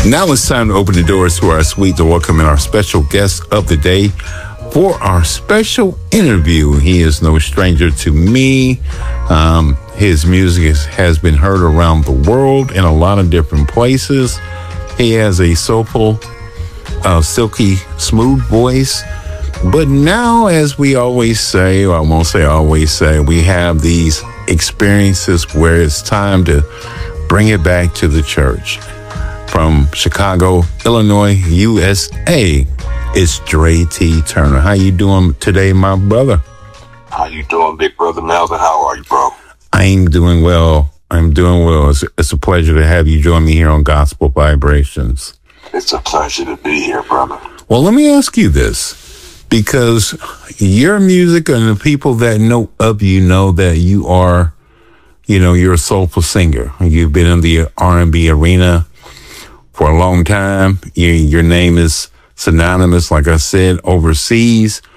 Now it's time to open the doors to our suite to welcome in our special guest of the day for our special interview. He is no stranger to me. His music has been heard around the world in a lot of different places. He has a soulful, silky, smooth voice. But now, as we always say, or I won't say always say, we have these experiences where it's time to bring it back to the church. From Chicago, Illinois, USA, it's Dre T. Turner. How you doing today, my brother? How you doing, big brother Melvin? How are you, bro? I'm doing well. It's a pleasure to have you join me here on Gospel Vibrations. It's a pleasure to be here, brother. Well, let me ask you this, because your music and the people that know of you know that you are, you're a soulful singer. You've been in the R&B arena for a long time. Your name is synonymous, like I said, overseas